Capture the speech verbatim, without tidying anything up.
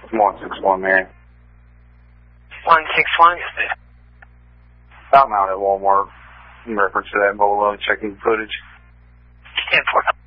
one six one, Mary. one six one. I'm out at Walmart in reference to that bolo checking footage. ten four.